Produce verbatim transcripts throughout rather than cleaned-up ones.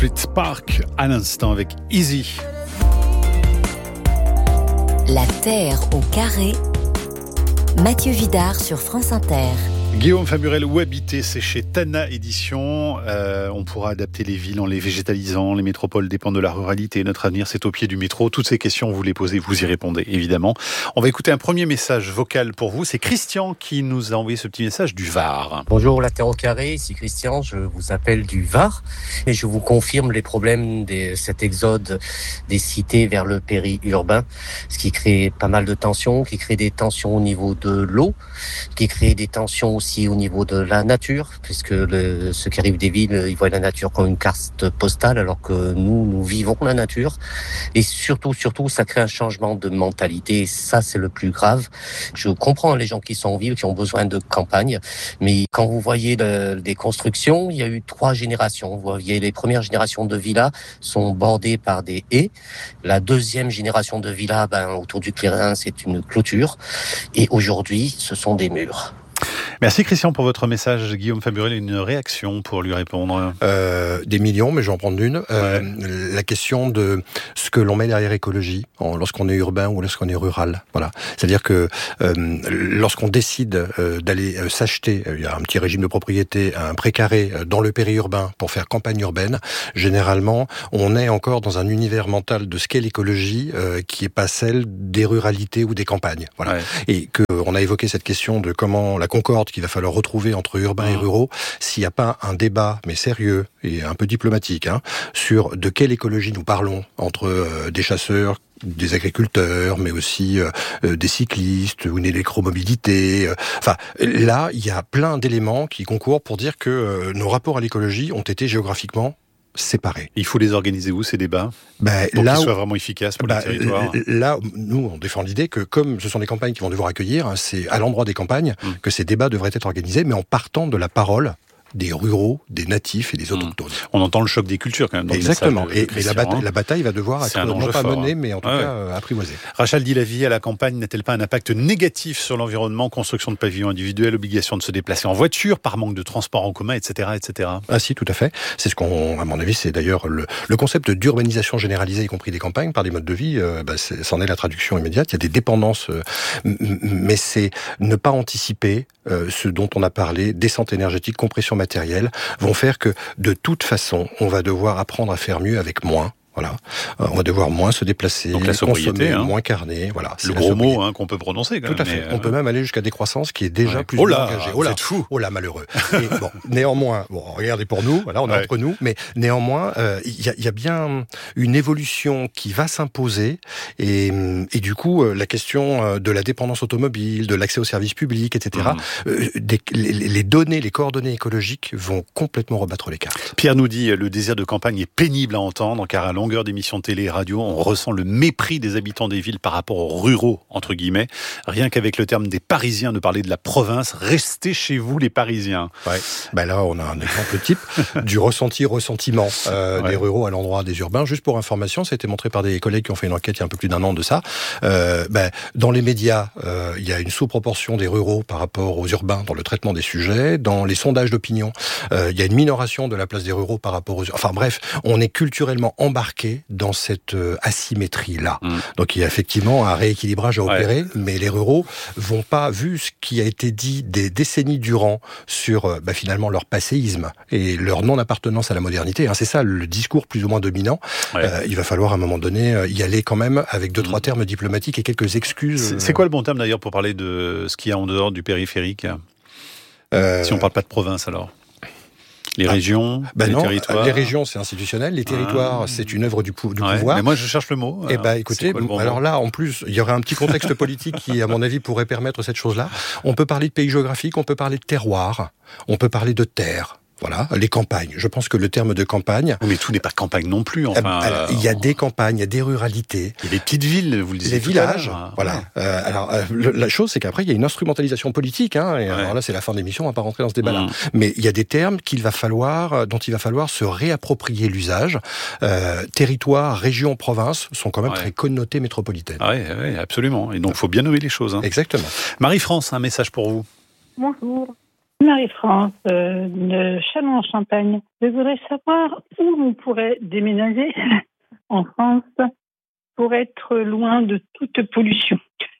Split Spark à l'instant avec Easy. La Terre au carré. Mathieu Vidard sur France Inter. Guillaume Faburel, où habiter? C'est chez Tana Édition. Euh, on pourra adapter les villes en les végétalisant. Les métropoles dépendent de la ruralité. Notre avenir, c'est au pied du métro. Toutes ces questions, vous les posez, vous y répondez, évidemment. On va écouter un premier message vocal pour vous. C'est Christian qui nous a envoyé ce petit message du Var. Bonjour, la Terre au carré. Ici Christian. Je vous appelle du Var. Et je vous confirme les problèmes de cet exode des cités vers le périurbain. Ce qui crée pas mal de tensions, qui crée des tensions au niveau de l'eau, qui crée des tensions aussi au niveau de la nature, puisque le, ceux qui arrivent des villes, ils voient la nature comme une carte postale, alors que nous, nous vivons la nature. Et surtout, surtout, ça crée un changement de mentalité. Et ça, c'est le plus grave. Je comprends les gens qui sont en ville, qui ont besoin de campagne, mais quand vous voyez le, des constructions, il y a eu trois générations. Vous voyez, les premières générations de villas sont bordées par des haies. La deuxième génération de villas, ben, autour du clairin, c'est une clôture. Et aujourd'hui, ce sont des murs. Merci Christian pour votre message. Guillaume Faburel, une réaction pour lui répondre. Euh, des millions, mais je vais en prendre une. Euh, ouais. La question de ce que l'on met derrière écologie, lorsqu'on est urbain ou lorsqu'on est rural. Voilà. C'est-à-dire que euh, lorsqu'on décide euh, d'aller euh, s'acheter, il y a un petit régime de propriété, un précaré euh, dans le périurbain pour faire campagne urbaine, généralement, on est encore dans un univers mental de ce qu'est l'écologie euh, qui est pas celle des ruralités ou des campagnes. Voilà. Ouais. Et que on a évoqué cette question de comment la concorde qu'il va falloir retrouver entre urbains mmh. et ruraux, s'il n'y a pas un débat, mais sérieux et un peu diplomatique, hein, sur de quelle écologie nous parlons entre euh, des chasseurs, des agriculteurs, mais aussi euh, des cyclistes ou une électromobilité. Euh, enfin, là, il y a plein d'éléments qui concourent pour dire que euh, nos rapports à l'écologie ont été géographiquement séparés. Il faut les organiser où, ces débats, ben, pour là qu'ils où, soient vraiment efficaces pour ben, les territoires? Là, nous, on défend l'idée que comme ce sont des campagnes qui vont devoir accueillir, hein, c'est à l'endroit des campagnes mmh. que ces débats devraient être organisés, mais en partant de la parole des ruraux, des natifs et des autochtones. Mmh. On entend le choc des cultures quand même dans Exactement. le message. Et, et la, bataille, la bataille va devoir être non pas fort, menée, hein. mais en tout ouais. cas euh, apprivoisée. Rachel dit, la vie à la campagne n'a-t-elle pas un impact négatif sur l'environnement? Construction de pavillons individuels, obligation de se déplacer en voiture par manque de transport en commun, et cetera, et cetera. Ah si, tout à fait. C'est ce qu'on, à mon avis, c'est d'ailleurs le, le concept d'urbanisation généralisée, y compris des campagnes, par des modes de vie. Euh, bah, c'est, c'en est la traduction immédiate. Il y a des dépendances, euh, mais c'est ne pas anticiper euh, ce dont on a parlé, descente énergétique, compression matérielle, vont faire que, de toute façon, on va devoir apprendre à faire mieux avec moins. Voilà, euh, on va devoir moins se déplacer, donc la consommer, hein. moins carné. Voilà, le gros mot hein, qu'on peut prononcer. Quand Tout même, à fait. mais, on euh... peut même aller jusqu'à décroissance, qui est déjà ouais. plus oh là, engagée. Oh là, vous êtes fou. Oh là, malheureux. Et bon, néanmoins, bon, regardez pour nous. Voilà, on est ouais. entre nous, mais néanmoins, il euh, y, a, y a bien une évolution qui va s'imposer, et, et du coup, euh, la question de la dépendance automobile, de l'accès aux services publics, et cetera. Mmh. Euh, des, les, les données, les coordonnées écologiques vont complètement rebattre les cartes. Pierre nous dit, le désir de campagne est pénible à entendre, car à longueur d'émissions de télé et radio, on ressent le mépris des habitants des villes par rapport aux ruraux, entre guillemets. Rien qu'avec le terme des Parisiens, de parler de la province, restez chez vous les Parisiens. Ouais. Ben là, on a un exemple type du ressenti-ressentiment euh, ouais. des ruraux à l'endroit des urbains. Juste pour information, ça a été montré par des collègues qui ont fait une enquête il y a un peu plus d'un an de ça. Euh, ben, dans les médias, euh, il y a une sous-proportion des ruraux par rapport aux urbains dans le traitement des sujets. Dans les sondages d'opinion, euh, il y a une minoration de la place des ruraux par rapport aux urbains. Enfin bref, on est culturellement embarqué dans cette euh, asymétrie-là. Mmh. Donc il y a effectivement un rééquilibrage à opérer, ouais. mais les ruraux vont pas, vu ce qui a été dit des décennies durant sur euh, bah, finalement leur passéisme et leur non-appartenance à la modernité, hein, c'est ça le discours plus ou moins dominant, ouais. euh, il va falloir à un moment donné euh, y aller quand même avec deux, mmh. trois termes diplomatiques et quelques excuses. C'est, c'est quoi le bon terme d'ailleurs pour parler de ce qu'il y a en dehors du périphérique euh... Si on parle pas de province alors? Les ah, régions, ben les non, territoires. Les régions, c'est institutionnel. Les territoires, ah, c'est une œuvre du, pou- du ouais, pouvoir. Mais moi, je cherche le mot. Eh ben, écoutez, bon alors mot là, en plus, il y aurait un petit contexte politique qui, à mon avis, pourrait permettre cette chose-là. On peut parler de pays géographiques, on peut parler de terroir, on peut parler de terre. Voilà, les campagnes. Je pense que le terme de campagne... Mais tout n'est pas campagne non plus, enfin... Alors, il y a des campagnes, il y a des ruralités. Il y a des petites villes, vous le disiez. Les villages, voilà. Ouais. Euh, alors, euh, le, la chose, c'est qu'après, il y a une instrumentalisation politique, hein, et ouais. alors là, c'est la fin de l'émission, on va pas rentrer dans ce débat-là. Mmh. Mais il y a des termes qu'il va falloir, dont il va falloir se réapproprier l'usage. Euh, territoire, région, province sont quand même ouais. très connotés métropolitaines. Ah oui, ouais, absolument. Et donc, il faut bien nommer les choses. Hein. Exactement. Marie-France, un message pour vous. Bonjour. Marie-France, euh, de Châlons-en-Champagne. Je voudrais savoir où on pourrait déménager en France pour être loin de toute pollution.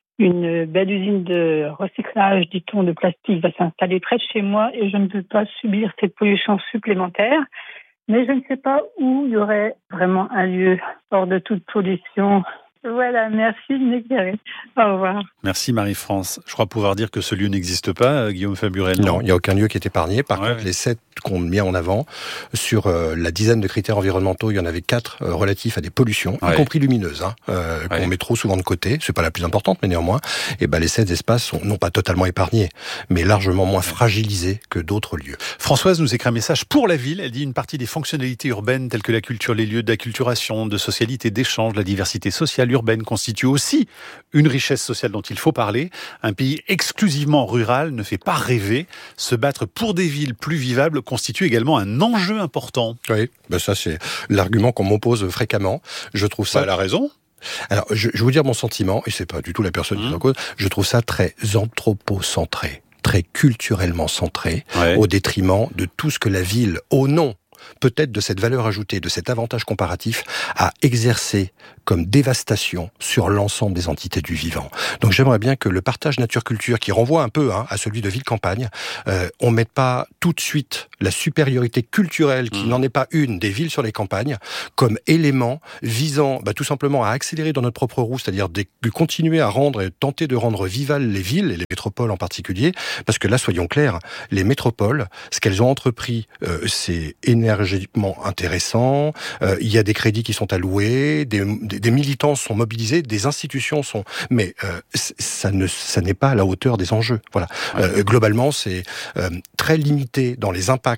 Une belle usine de recyclage, dit-on, de plastique va s'installer près de chez moi et je ne veux pas subir cette pollution supplémentaire. Mais je ne sais pas où il y aurait vraiment un lieu hors de toute pollution. Voilà, merci de m'éclairer. Au revoir. Merci Marie-France. Je crois pouvoir dire que ce lieu n'existe pas, Guillaume Faburel. Non, il n'y a aucun lieu qui est épargné. Par ouais, contre, ouais. les sept qu'on met en avant, sur euh, la dizaine de critères environnementaux, il y en avait quatre euh, relatifs à des pollutions, ouais. y compris lumineuses, hein, euh, ouais. qu'on met trop souvent de côté. C'est pas la plus importante, mais néanmoins, et ben les sept espaces sont non pas totalement épargnés, mais largement moins fragilisés que d'autres lieux. Françoise nous écrit un message pour la ville. Elle dit une partie des fonctionnalités urbaines telles que la culture, les lieux d'acculturation, de socialité, d'échange, la diversité sociale urbaine constitue aussi une richesse sociale dont il faut parler. Un pays exclusivement rural ne fait pas rêver. Se battre pour des villes plus vivables constitue également un enjeu important. Oui, ben ça c'est l'argument qu'on m'oppose fréquemment. Je trouve ça... Bah, elle a raison. Alors, je, je vais vous dire mon sentiment, et c'est pas du tout la personne mmh. qui est en cause, je trouve ça très anthropocentré, très culturellement centré, ouais. au détriment de tout ce que la ville, au nom peut-être de cette valeur ajoutée, de cet avantage comparatif, à exercer comme dévastation sur l'ensemble des entités du vivant. Donc j'aimerais bien que le partage nature-culture, qui renvoie un peu hein, à celui de ville-campagne, euh, on mette pas tout de suite la supériorité culturelle, qui mmh. n'en est pas une, des villes sur les campagnes, comme élément visant bah, tout simplement à accélérer dans notre propre roue, c'est-à-dire de, de continuer à rendre et tenter de rendre vivales les villes, et les métropoles en particulier, parce que là, soyons clairs, les métropoles, ce qu'elles ont entrepris, euh, c'est énergétiquement intéressant, euh, il y a des crédits qui sont alloués, des, des, des militants sont mobilisés, des institutions sont... Mais euh, ça, ne, ça n'est pas à la hauteur des enjeux. Voilà. Ouais. Euh, globalement, c'est euh, très limité dans les impacts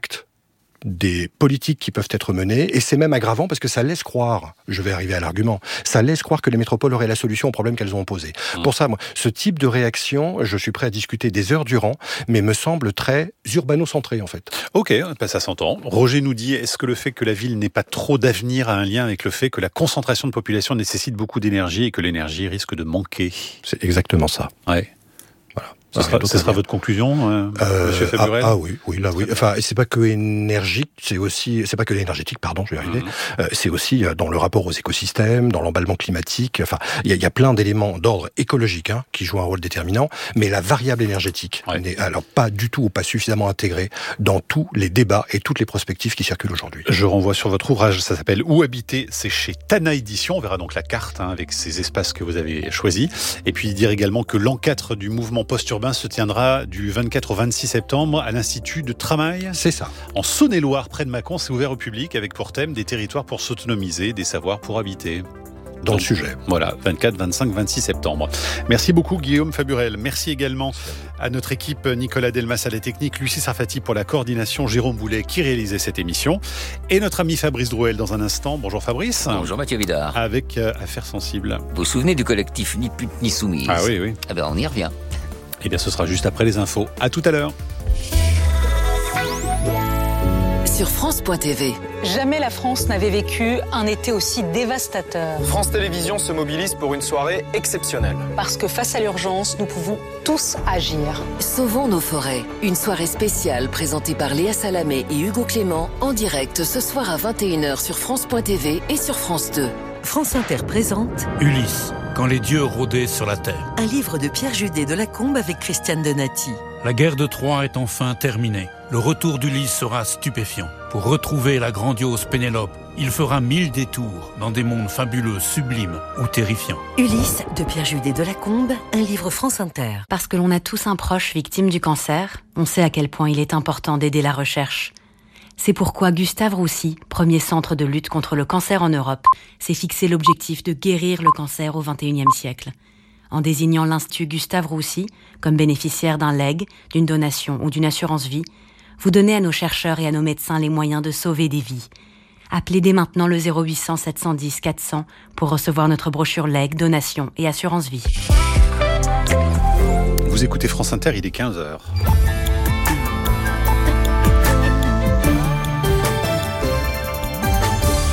des politiques qui peuvent être menées, et c'est même aggravant parce que ça laisse croire, je vais arriver à l'argument, ça laisse croire que les métropoles auraient la solution aux problèmes qu'elles ont posés. Mmh. Pour ça, moi, ce type de réaction, je suis prêt à discuter des heures durant, mais me semble très urbano-centré, en fait. Ok, ben ça s'entend. Roger nous dit, est-ce que le fait que la ville n'ait pas trop d'avenir a un lien avec le fait que la concentration de population nécessite beaucoup d'énergie et que l'énergie risque de manquer? C'est exactement ça. Ouais. Voilà. Ce sera, ce sera votre conclusion, euh, euh, Monsieur Faburel? Ah, ah oui, oui, là oui. Enfin, c'est pas que énergique, c'est aussi, c'est pas que l'énergétique, pardon, je vais y arriver. Mmh. Euh, c'est aussi dans le rapport aux écosystèmes, dans l'emballement climatique. Enfin, il y, y a plein d'éléments d'ordre écologique hein, qui jouent un rôle déterminant, mais la variable énergétique ouais. n'est alors pas du tout ou pas suffisamment intégrée dans tous les débats et toutes les prospectives qui circulent aujourd'hui. Je renvoie sur votre ouvrage, ça s'appelle Où habiter, c'est chez Tana Édition. On verra donc la carte hein, avec ces espaces que vous avez choisis. Et puis dire également que l'encadre du mouvement post-urbain se tiendra du vingt-quatre au vingt-six septembre à l'Institut de Tramail. C'est ça. En Saône-et-Loire, près de Mâcon, c'est ouvert au public avec pour thème des territoires pour s'autonomiser, des savoirs pour habiter. Dans Donc, le sujet. Voilà, vingt-quatre, vingt-cinq, vingt-six septembre. Merci beaucoup Guillaume Faburel. Merci également à notre équipe Nicolas Delmas à la technique, Lucie Sarfati pour la coordination, Jérôme Boulet qui réalisait cette émission et notre ami Fabrice Drouel dans un instant. Bonjour Fabrice. Bonjour Mathieu Vidard. Avec euh, Affaires sensibles. Vous vous souvenez du collectif Ni pute ni soumise? Ah oui, oui. Eh bien on y revient. Eh bien ce sera juste après les infos. À tout à l'heure. Sur France point T V. Jamais la France n'avait vécu un été aussi dévastateur. France Télévisions se mobilise pour une soirée exceptionnelle. Parce que face à l'urgence, nous pouvons tous agir. Sauvons nos forêts. Une soirée spéciale présentée par Léa Salamé et Hugo Clément en direct ce soir à vingt et une heures sur France point T V et sur France deux. France Inter présente Ulysse, quand les dieux rôdaient sur la terre. Un livre de Pierre Judet de Lacombe avec Christiane Donati. La guerre de Troie est enfin terminée. Le retour d'Ulysse sera stupéfiant. Pour retrouver la grandiose Pénélope, il fera mille détours dans des mondes fabuleux, sublimes ou terrifiants. Ulysse de Pierre Judet de Lacombe, un livre France Inter. Parce que l'on a tous un proche victime du cancer, on sait à quel point il est important d'aider la recherche. C'est pourquoi Gustave Roussy, premier centre de lutte contre le cancer en Europe, s'est fixé l'objectif de guérir le cancer au vingt et unième siècle. En désignant l'Institut Gustave Roussy comme bénéficiaire d'un legs, d'une donation ou d'une assurance vie, vous donnez à nos chercheurs et à nos médecins les moyens de sauver des vies. Appelez dès maintenant le zéro huit cents sept cent dix quatre cents pour recevoir notre brochure legs, donation et assurance vie. Vous écoutez France Inter, il est quinze heures.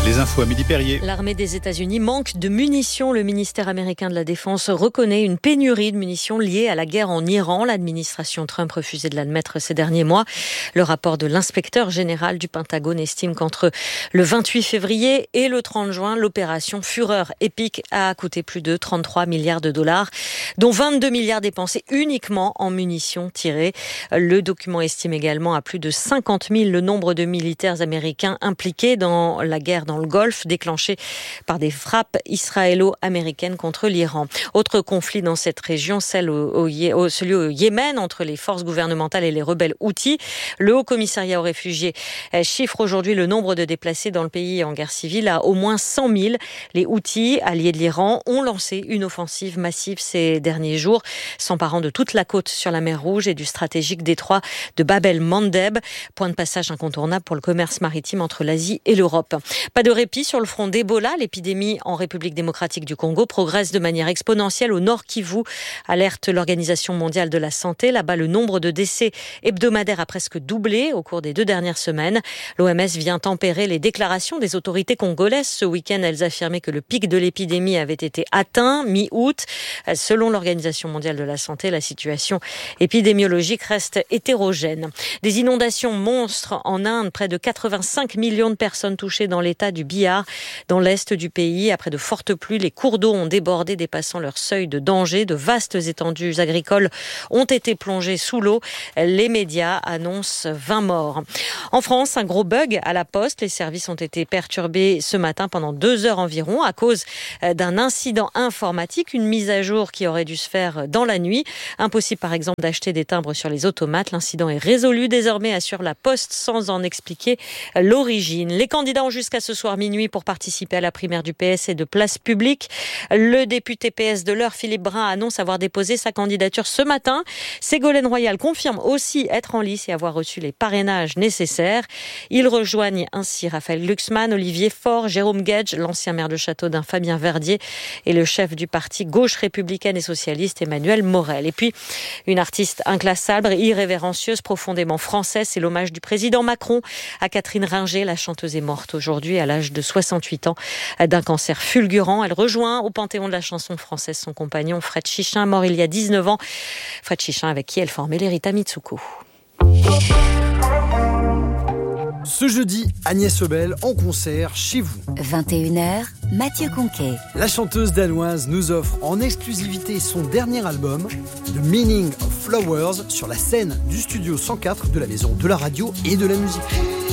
Les infos, Amélie Perrier. L'armée des États-Unis manque de munitions. Le ministère américain de la Défense reconnaît une pénurie de munitions liée à la guerre en Iran. L'administration Trump refusait de l'admettre ces derniers mois. Le rapport de l'inspecteur général du Pentagone estime qu'entre le vingt-huit février et le trente juin, l'opération Fureur épique a coûté plus de trente-trois milliards de dollars, dont vingt-deux milliards dépensés uniquement en munitions tirées. Le document estime également à plus de cinquante mille le nombre de militaires américains impliqués dans la guerre dans le Golfe, déclenchée par des frappes israélo-américaines contre l'Iran. Autre conflit dans cette région, celle au, au, au, celui au Yémen, entre les forces gouvernementales et les rebelles houthis. Le Haut Commissariat aux réfugiés chiffre aujourd'hui le nombre de déplacés dans le pays en guerre civile à au moins cent mille. Les houthis, alliés de l'Iran, ont lancé une offensive massive ces derniers jours, s'emparant de toute la côte sur la mer Rouge et du stratégique détroit de Bab el-Mandeb, point de passage incontournable pour le commerce maritime entre l'Asie et l'Europe. Pas de répit sur le front d'Ebola. L'épidémie en République démocratique du Congo progresse de manière exponentielle au nord Kivu, alerte l'Organisation mondiale de la santé. Là-bas, le nombre de décès hebdomadaires a presque doublé au cours des deux dernières semaines. L'O M S vient tempérer les déclarations des autorités congolaises. Ce week-end, elles affirmaient que le pic de l'épidémie avait été atteint mi-août. Selon l'Organisation mondiale de la santé, la situation épidémiologique reste hétérogène. Des inondations monstres en Inde, près de quatre-vingt-cinq millions de personnes touchées dans l'état du Bihar, dans l'est du pays. Après de fortes pluies, les cours d'eau ont débordé, dépassant leur seuil de danger. De vastes étendues agricoles ont été plongées sous l'eau. Les médias annoncent vingt morts. En France, un gros bug à la Poste. Les services ont été perturbés ce matin pendant deux heures environ à cause d'un incident informatique, une mise à jour qui aurait dû se faire dans la nuit. Impossible par exemple d'acheter des timbres sur les automates. L'incident est résolu désormais, assure la Poste, sans en expliquer l'origine. Les candidats ont jusqu'à ce soir minuit pour participer à la primaire du P S et de Place Publique. Le député P S de l'Eure, Philippe Brun, annonce avoir déposé sa candidature ce matin. Ségolène Royal confirme aussi être en lice et avoir reçu les parrainages nécessaires. Ils rejoignent ainsi Raphaël Glucksmann, Olivier Faure, Jérôme Guedj, l'ancien maire de Châteaudun Fabien Verdier et le chef du parti Gauche républicaine et socialiste Emmanuel Morel. Et puis, une artiste inclassable, irrévérencieuse, profondément française, c'est l'hommage du président Macron à Catherine Ringer. La chanteuse est morte aujourd'hui à l'âge de soixante-huit ans d'un cancer fulgurant. Elle rejoint au Panthéon de la chanson française son compagnon Fred Chichin, mort il y a dix-neuf ans. Fred Chichin avec qui elle formait les Rita Mitsuko. Ce jeudi, Agnès Obel en concert chez vous. vingt et une heures, Mathieu Conquet. La chanteuse danoise nous offre en exclusivité son dernier album, The Meaning of Flowers, sur la scène du studio cent quatre de la Maison de la Radio et de la Musique.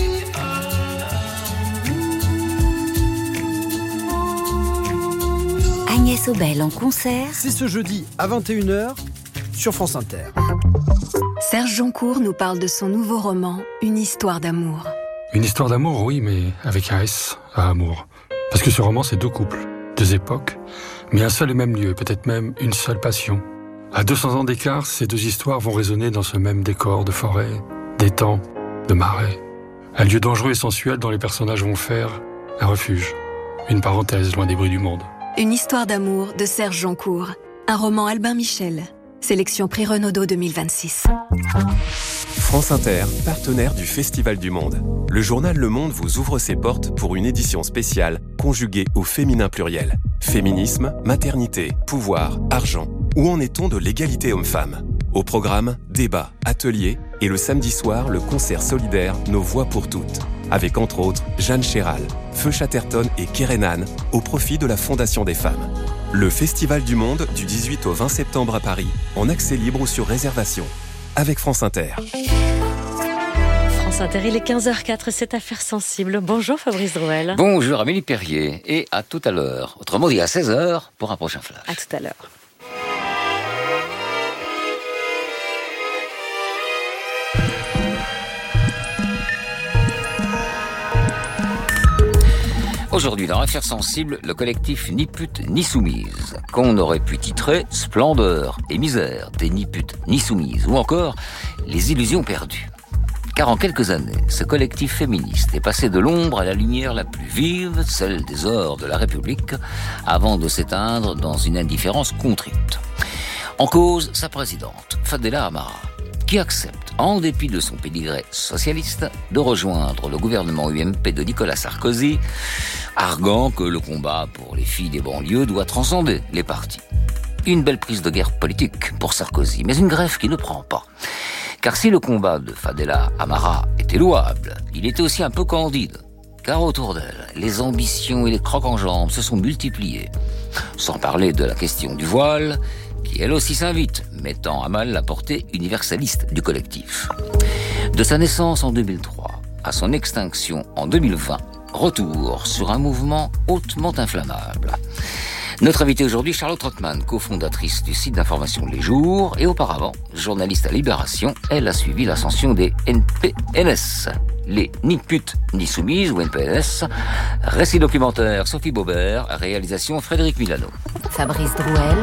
Agnès Obel en concert. C'est ce jeudi à vingt et une heures sur France Inter. Serge Joncourt nous parle de son nouveau roman, Une histoire d'amour. Une histoire d'amour, oui, mais avec un S à amour. Parce que ce roman, c'est deux couples, deux époques, mais un seul et même lieu, peut-être même une seule passion. À deux cents ans d'écart, ces deux histoires vont résonner dans ce même décor de forêt, d'étang, de marais. Un lieu dangereux et sensuel dont les personnages vont faire un refuge, une parenthèse loin des bruits du monde. Une histoire d'amour de Serge Joncourt. Un roman Albin Michel. Sélection Prix Renaudot deux mille vingt-six. France Inter, partenaire du Festival du Monde. Le journal Le Monde vous ouvre ses portes pour une édition spéciale conjuguée au féminin pluriel. Féminisme, maternité, pouvoir, argent. Où en est-on de l'égalité homme-femme ? Au programme, débat, atelier et le samedi soir, le concert solidaire Nos Voix pour toutes. Avec entre autres Jeanne Chéral, Feu Chatterton et Kerenan au profit de la Fondation des femmes. Le Festival du Monde du dix-huit au vingt septembre à Paris, en accès libre ou sur réservation. Avec France Inter. France Inter, il est quinze heures quatre, c'est Affaires sensibles. Bonjour Fabrice Drouel. Bonjour Amélie Perrier et à tout à l'heure. Autrement dit à seize heures pour un prochain flash. À tout à l'heure. Aujourd'hui, dans Affaires sensibles, le collectif Ni pute ni soumise, qu'on aurait pu titrer Splendeur et misère des Ni putes ni soumises, ou encore Les illusions perdues. Car en quelques années, ce collectif féministe est passé de l'ombre à la lumière la plus vive, celle des ors de la République, avant de s'éteindre dans une indifférence contrite. En cause, sa présidente, Fadela Amara, qui accepte en dépit de son pédigré socialiste, de rejoindre le gouvernement U M P de Nicolas Sarkozy, arguant que le combat pour les filles des banlieues doit transcender les partis. Une belle prise de guerre politique pour Sarkozy, mais une greffe qui ne prend pas. Car si le combat de Fadela Amara était louable, il était aussi un peu candide. Car autour d'elle, les ambitions et les crocs en jambes se sont multipliés. Sans parler de la question du voile, qui elle aussi s'invite, mettant à mal la portée universaliste du collectif. De sa naissance en deux mille trois à son extinction en deux mille vingt, retour sur un mouvement hautement inflammable. Notre invitée aujourd'hui, Charlotte Rothman, cofondatrice du site d'information Les Jours et auparavant journaliste à Libération, elle a suivi l'ascension des N P N S, les Ni putes ni soumises ou N P N S. Récit documentaire Sophie Baubert, réalisation Frédéric Milano. Fabrice Drouel.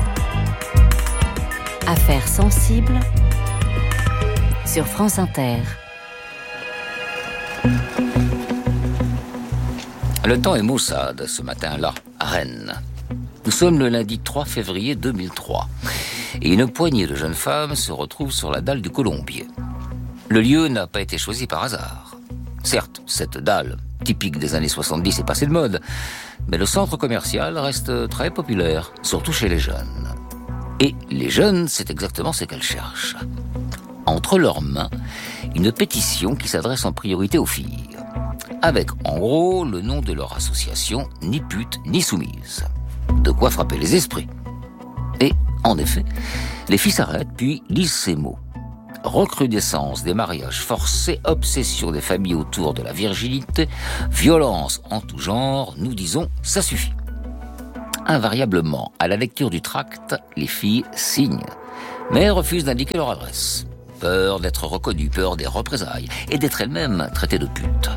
Affaires sensibles sur France Inter. Le temps est maussade ce matin-là, à Rennes. Nous sommes le lundi trois février deux mille trois et une poignée de jeunes femmes se retrouvent sur la dalle du Colombier. Le lieu n'a pas été choisi par hasard. Certes, cette dalle, typique des années soixante-dix, est passée de mode, mais le centre commercial reste très populaire, surtout chez les jeunes. Et les jeunes, c'est exactement ce qu'elles cherchent. Entre leurs mains, une pétition qui s'adresse en priorité aux filles, avec en gros le nom de leur association Ni putes ni soumises. De quoi frapper les esprits. Et, en effet, les filles s'arrêtent puis lisent ces mots. Recrudescence des mariages forcés, obsession des familles autour de la virginité, violence en tout genre, nous disons, ça suffit. Invariablement, à la lecture du tract, les filles signent, mais refusent d'indiquer leur adresse. Peur d'être reconnues, peur des représailles, et d'être elles-mêmes traitées de putes.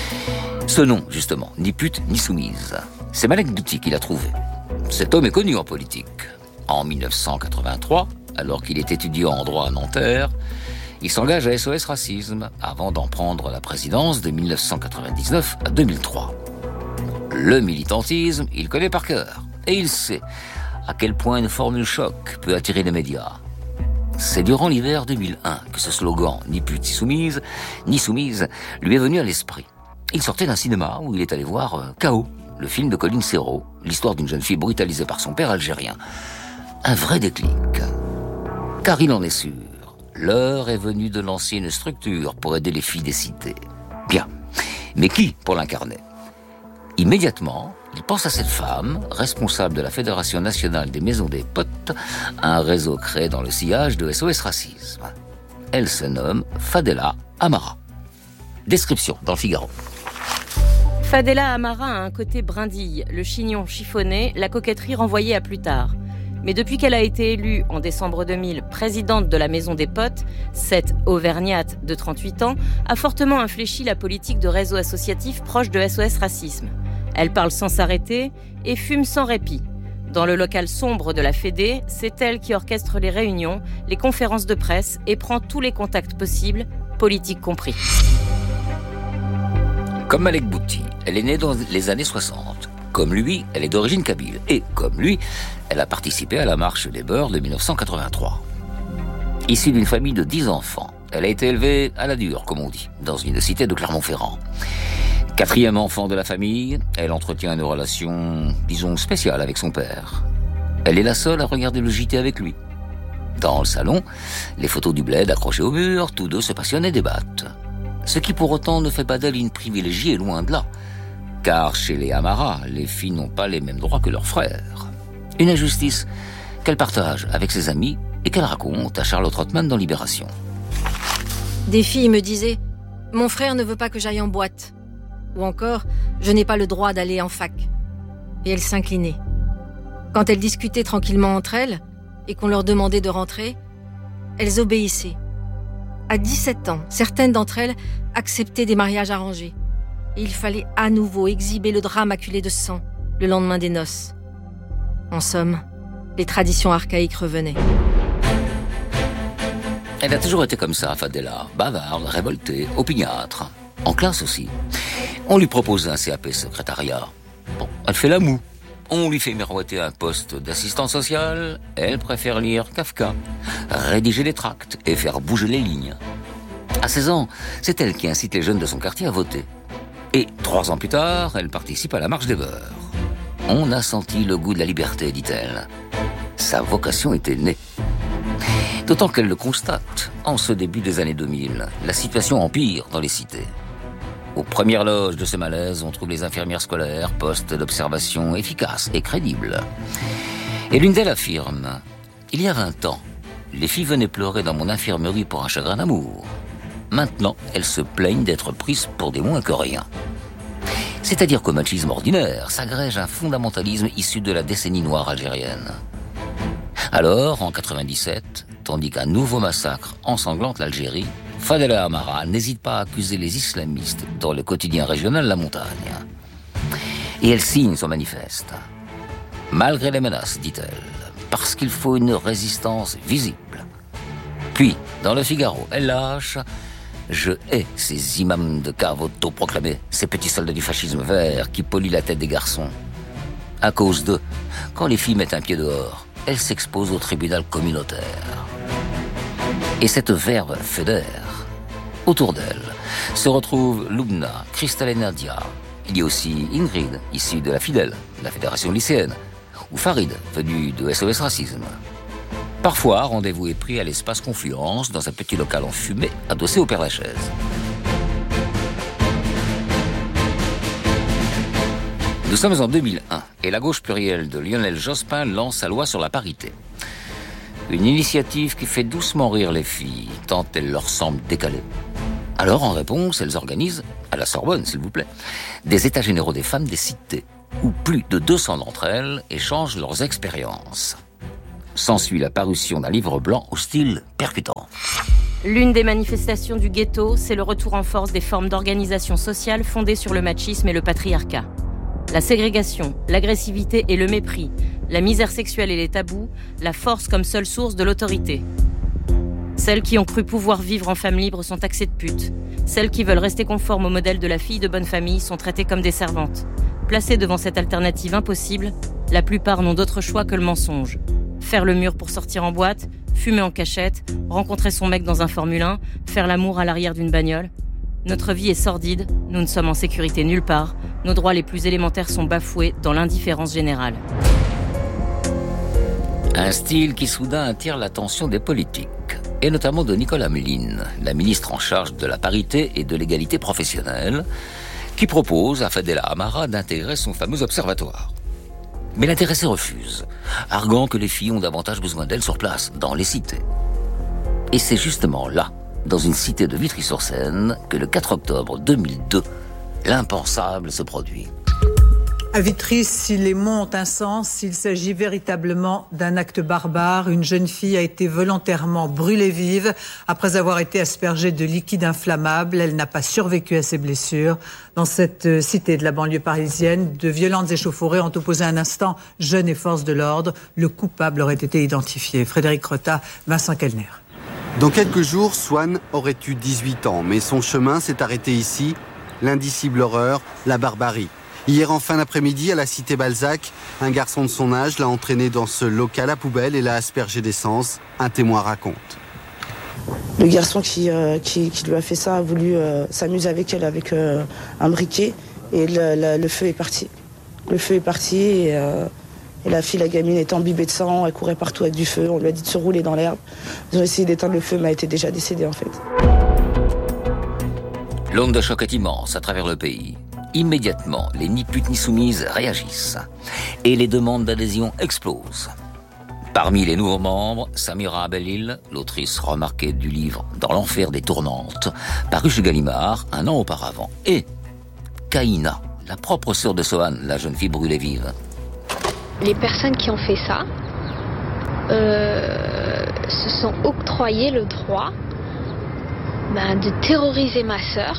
Ce nom, justement, ni pute ni soumise, c'est Malek Bouti qui l'a trouvé. Cet homme est connu en politique. En mille neuf cent quatre-vingt-trois, alors qu'il est étudiant en droit à Nanterre, il s'engage à S O S Racisme avant d'en prendre la présidence de mille neuf cent quatre-vingt-dix-neuf à deux mille trois. Le militantisme, il connaît par cœur. Et il sait à quel point une formule choc peut attirer les médias. C'est durant l'hiver deux mille un que ce slogan « Ni pute ni soumise » ni soumise lui est venu à l'esprit. Il sortait d'un cinéma où il est allé voir K O, le film de Colin Serrault, l'histoire d'une jeune fille brutalisée par son père algérien. Un vrai déclic. Car il en est sûr, l'heure est venue de lancer une structure pour aider les filles des cités. Bien, mais qui pour l'incarner ? Immédiatement, il pense à cette femme, responsable de la Fédération nationale des maisons des potes, un réseau créé dans le sillage de S O S Racisme. Elle se nomme Fadela Amara. Description dans le Figaro. Fadela Amara a un côté brindille, le chignon chiffonné, la coquetterie renvoyée à plus tard. Mais depuis qu'elle a été élue en décembre deux mille présidente de la Maison des Potes, cette auvergnate de trente-huit ans a fortement infléchi la politique de réseau associatif proche de S O S Racisme. Elle parle sans s'arrêter et fume sans répit. Dans le local sombre de la Fédé, c'est elle qui orchestre les réunions, les conférences de presse et prend tous les contacts possibles, politiques compris. Comme Malek Bouti, elle est née dans les années soixante. Comme lui, elle est d'origine kabyle. Et comme lui, elle a participé à la marche des beurs de mille neuf cent quatre-vingt-trois. Issue d'une famille de dix enfants, elle a été élevée à la dure, comme on dit, dans une cité de Clermont-Ferrand. Quatrième enfant de la famille, elle entretient une relation, disons, spéciale avec son père. Elle est la seule à regarder le J T avec lui. Dans le salon, les photos du bled accrochées au mur, tous deux se passionnent et débattent. Ce qui pour autant ne fait pas d'elle une privilégiée, loin de là. Car chez les Amara, les filles n'ont pas les mêmes droits que leurs frères. Une injustice qu'elle partage avec ses amis et qu'elle raconte à Charlotte Rothman dans Libération. Des filles me disaient « Mon frère ne veut pas que j'aille en boîte » ou encore « Je n'ai pas le droit d'aller en fac » et elles s'inclinaient. Quand elles discutaient tranquillement entre elles et qu'on leur demandait de rentrer, elles obéissaient. À dix-sept ans, certaines d'entre elles acceptaient des mariages arrangés. Et il fallait à nouveau exhiber le drap maculé de sang le lendemain des noces. En somme, les traditions archaïques revenaient. Elle a toujours été comme ça, Fadela, bavarde, révoltée, opiniâtre, en classe aussi. On lui propose un C A P secrétariat. Bon, elle fait la moue. On lui fait miroiter un poste d'assistante sociale. Elle préfère lire Kafka, rédiger des tracts et faire bouger les lignes. À seize ans, c'est elle qui incite les jeunes de son quartier à voter. Et trois ans plus tard, elle participe à la marche des beurs. On a senti le goût de la liberté, dit-elle. Sa vocation était née. D'autant qu'elle le constate, en ce début des années deux mille, la situation empire dans les cités. Aux premières loges de ce malaise, on trouve les infirmières scolaires, postes d'observation efficaces et crédibles. Et l'une d'elles affirme, « Il y a vingt ans, les filles venaient pleurer dans mon infirmerie pour un chagrin d'amour. Maintenant, elles se plaignent d'être prises pour des moins que rien. » C'est-à-dire qu'au machisme ordinaire s'agrège un fondamentalisme issu de la décennie noire algérienne. Alors, en quatre-vingt-dix-sept, tandis qu'un nouveau massacre ensanglante l'Algérie, Fadela Amara n'hésite pas à accuser les islamistes dans le quotidien régional La Montagne. Et elle signe son manifeste. Malgré les menaces, dit-elle, parce qu'il faut une résistance visible. Puis, dans le Figaro, elle lâche « Je hais ces imams de cave autoproclamés, ces petits soldats du fascisme vert qui polluent la tête des garçons. À cause d'eux, quand les filles mettent un pied dehors, elles s'exposent au tribunal communautaire. » Et cette verve fédère. Autour d'elle se retrouvent Lubna, Christelle et Nadia. Il y a aussi Ingrid, issue de la Fidèle, la fédération lycéenne, ou Farid, venu de S O S Racisme. Parfois, rendez-vous est pris à l'espace Confluence, dans un petit local en fumée, adossé au Père-Lachaise. Nous sommes en deux mille un, et la gauche plurielle de Lionel Jospin lance sa loi sur la parité. Une initiative qui fait doucement rire les filles, tant elle leur semble décalée. Alors, en réponse, elles organisent, à la Sorbonne s'il vous plaît, des états généraux des femmes des cités, où plus de deux cents d'entre elles échangent leurs expériences. S'ensuit la parution d'un livre blanc au style percutant. L'une des manifestations du ghetto, c'est le retour en force des formes d'organisation sociale fondées sur le machisme et le patriarcat. La ségrégation, l'agressivité et le mépris, la misère sexuelle et les tabous, la force comme seule source de l'autorité. Celles qui ont cru pouvoir vivre en femme libre sont taxées de putes. Celles qui veulent rester conformes au modèle de la fille de bonne famille sont traitées comme des servantes. Placées devant cette alternative impossible, la plupart n'ont d'autre choix que le mensonge. Faire le mur pour sortir en boîte, fumer en cachette, rencontrer son mec dans un Formule un, faire l'amour à l'arrière d'une bagnole. Notre vie est sordide, nous ne sommes en sécurité nulle part, nos droits les plus élémentaires sont bafoués dans l'indifférence générale. Un style qui soudain attire l'attention des politiques, et notamment de Nicolas Meline, la ministre en charge de la parité et de l'égalité professionnelle, qui propose à Fadela Amara d'intégrer son fameux observatoire. Mais l'intéressée refuse, arguant que les filles ont davantage besoin d'elle sur place, dans les cités. Et c'est justement là, dans une cité de Vitry-sur-Seine, que le quatre octobre deux mille deux, l'impensable se produit. À Vitry, si les mots ont un sens, s'il s'agit véritablement d'un acte barbare. Une jeune fille a été volontairement brûlée vive après avoir été aspergée de liquide inflammable. Elle n'a pas survécu à ses blessures. Dans cette cité de la banlieue parisienne, de violentes échauffourées ont opposé un instant jeunes et forces de l'ordre. Le coupable aurait été identifié. Frédéric Rota, Vincent Kellner. Dans quelques jours, Swan aurait eu dix-huit ans, mais son chemin s'est arrêté ici. L'indicible horreur, la barbarie. Hier en fin d'après-midi, à la cité Balzac, un garçon de son âge l'a entraîné dans ce local à poubelle et l'a aspergé d'essence. Un témoin raconte. Le garçon qui, euh, qui, qui lui a fait ça a voulu euh, s'amuser avec elle avec euh, un briquet et le, le, le feu est parti. Le feu est parti et, euh, et la fille, la gamine, était imbibée de sang, elle courait partout avec du feu. On lui a dit de se rouler dans l'herbe. Ils ont essayé d'éteindre le feu, mais elle était déjà décédée en fait. L'onde de choc est immense à travers le pays. Immédiatement, les ni putes ni soumises réagissent et les demandes d'adhésion explosent. Parmi les nouveaux membres, Samira Abelil, l'autrice remarquée du livre Dans l'enfer des tournantes, paru chez Gallimard un an auparavant, et Kaina, la propre sœur de Sohan, la jeune fille brûlée vive. Les personnes qui ont fait ça euh, se sont octroyées le droit ben, de terroriser ma sœur,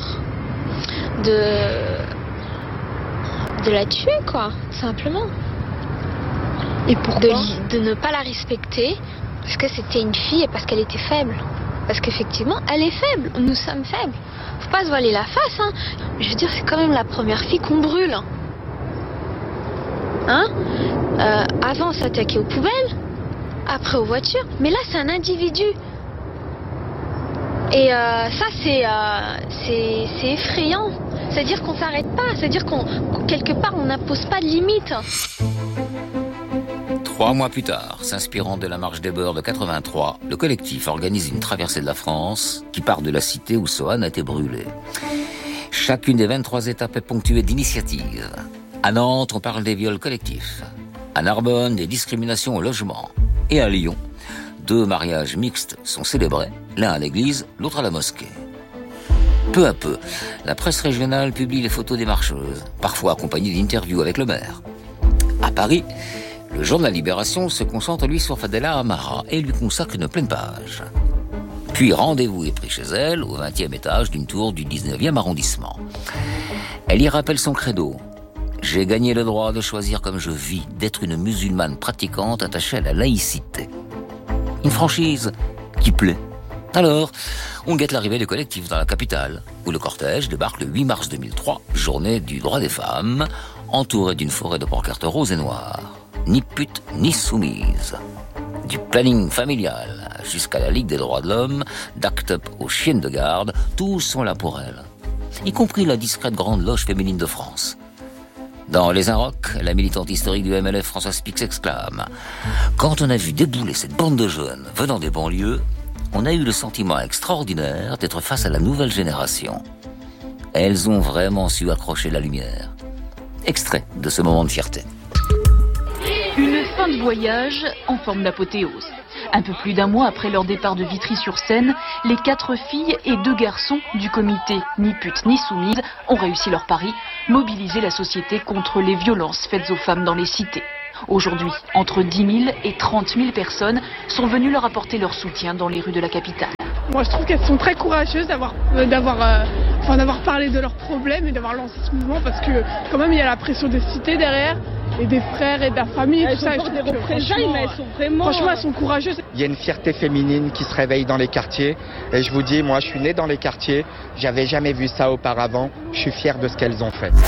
de de la tuer, quoi, simplement. Et pourquoi ? De, de ne pas la respecter, parce que c'était une fille et parce qu'elle était faible. Parce qu'effectivement, elle est faible, nous sommes faibles. Faut pas se voiler la face, hein. Je veux dire, c'est quand même la première fille qu'on brûle. Hein euh, Avant, s'attaquer aux poubelles, après aux voitures, mais là, c'est un individu. Et euh, ça, c'est, euh, c'est, c'est effrayant. C'est-à-dire qu'on s'arrête pas, c'est-à-dire qu'on, quelque part, on n'impose pas de limite. Trois mois plus tard, s'inspirant de la marche des Beurs de quatre-vingt-trois, le collectif organise une traversée de la France qui part de la cité où Soane a été brûlée. Chacune des vingt-trois étapes est ponctuée d'initiatives. À Nantes, on parle des viols collectifs. À Narbonne, des discriminations au logement. Et à Lyon, deux mariages mixtes sont célébrés, l'un à l'église, l'autre à la mosquée. Peu à peu, la presse régionale publie les photos des marcheuses, parfois accompagnées d'interviews avec le maire. À Paris, le journal Libération se concentre lui sur Fadela Amara et lui consacre une pleine page. Puis rendez-vous est pris chez elle, au vingtième étage d'une tour du dix-neuvième arrondissement. Elle y rappelle son credo. J'ai gagné le droit de choisir comme je vis, d'être une musulmane pratiquante attachée à la laïcité. Une franchise qui plaît. Alors, on guette l'arrivée du collectif dans la capitale, où le cortège débarque le huit mars deux mille trois, journée du droit des femmes, entouré d'une forêt de pancartes roses et noires. Ni pute, ni soumise. Du planning familial jusqu'à la Ligue des droits de l'homme, d'Act Up aux chiennes de garde, tous sont là pour elle. Y compris la discrète grande loge féminine de France. Dans Les Inrocks, la militante historique du M L F Françoise Pic s'exclame « Quand on a vu débouler cette bande de jeunes venant des banlieues, on a eu le sentiment extraordinaire d'être face à la nouvelle génération. Elles ont vraiment su accrocher la lumière. » Extrait de ce moment de fierté. Une fin de voyage en forme d'apothéose. Un peu plus d'un mois après leur départ de Vitry-sur-Seine, les quatre filles et deux garçons du comité Ni pute ni soumise ont réussi leur pari, mobiliser la société contre les violences faites aux femmes dans les cités. Aujourd'hui, entre dix mille et trente mille personnes sont venues leur apporter leur soutien dans les rues de la capitale. Moi, je trouve qu'elles sont très courageuses d'avoir, euh, d'avoir, euh, enfin, d'avoir parlé de leurs problèmes et d'avoir lancé ce mouvement parce que quand même il y a la pression des cités derrière et des frères et de la famille. Elles tout ça, sont des représailles, mais elles sont vraiment... Franchement, elles sont courageuses. Il y a une fierté féminine qui se réveille dans les quartiers. Et je vous dis, moi, je suis né dans les quartiers. J'avais jamais vu ça auparavant. Je suis fier de ce qu'elles ont fait.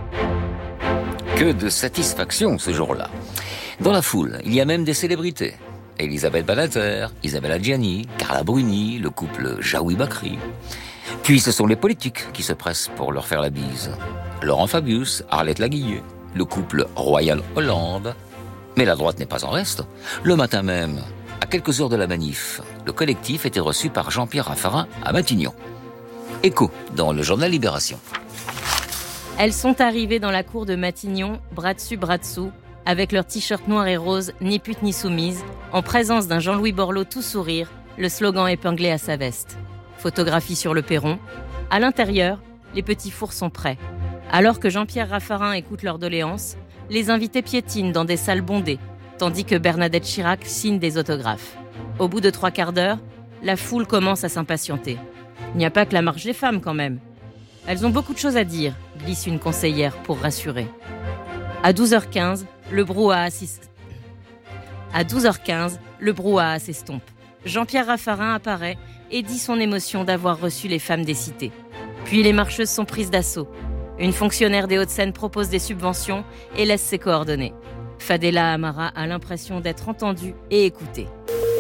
Que de satisfaction ce jour-là. Dans la foule, il y a même des célébrités. Elisabeth Badinter, Isabelle Adjani, Carla Bruni, le couple Jaoui Bakri. Puis ce sont les politiques qui se pressent pour leur faire la bise. Laurent Fabius, Arlette Laguillet, le couple Royal Hollande. Mais la droite n'est pas en reste. Le matin même, à quelques heures de la manif, le collectif était reçu par Jean-Pierre Raffarin à Matignon. Écho dans le journal Libération. Elles sont arrivées dans la cour de Matignon, bras dessus, bras dessous, avec leur t-shirt noir et rose, ni pute ni soumise, en présence d'un Jean-Louis Borloo tout sourire, le slogan épinglé à sa veste. Photographie sur le perron. À l'intérieur, les petits fours sont prêts. Alors que Jean-Pierre Raffarin écoute leurs doléances, les invités piétinent dans des salles bondées, tandis que Bernadette Chirac signe des autographes. Au bout de trois quarts d'heure, la foule commence à s'impatienter. Il n'y a pas que la marche des femmes quand même. Elles ont beaucoup de choses à dire, glisse une conseillère pour rassurer. À douze heures quinze, le brouhaha s'estompe. À douze heures quinze, le brouhaha s'estompe. Jean-Pierre Raffarin apparaît et dit son émotion d'avoir reçu les femmes des cités. Puis les marcheuses sont prises d'assaut. Une fonctionnaire des Hauts-de-Seine propose des subventions et laisse ses coordonnées. Fadela Amara a l'impression d'être entendue et écoutée.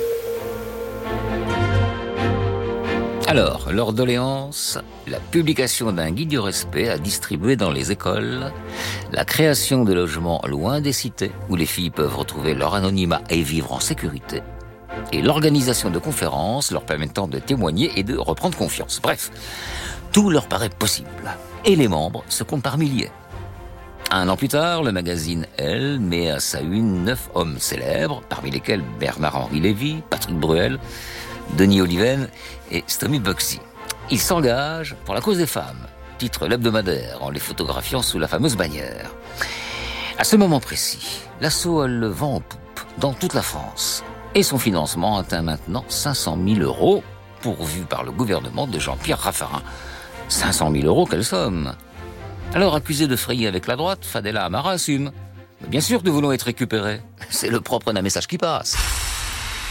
Alors, leur doléance, la publication d'un guide du respect à distribuer dans les écoles, la création de logements loin des cités où les filles peuvent retrouver leur anonymat et vivre en sécurité, et l'organisation de conférences leur permettant de témoigner et de reprendre confiance. Bref, tout leur paraît possible. Et les membres se comptent par milliers. Un an plus tard, le magazine Elle met à sa une neuf hommes célèbres, parmi lesquels Bernard-Henri Lévy, Patrick Bruel, Denis Oliven et Stomy Bugsy. Ils s'engagent pour la cause des femmes, titre l'hebdomadaire en les photographiant sous la fameuse bannière. À ce moment précis, l'asso a le vent en poupe dans toute la France. Et son financement atteint maintenant cinq cent mille euros, pourvu par le gouvernement de Jean-Pierre Raffarin. cinq cent mille euros, quelle somme! Alors, accusé de frayer avec la droite, Fadela Amara assume. Mais bien sûr que nous voulons être récupérés. C'est le propre d'un message qui passe.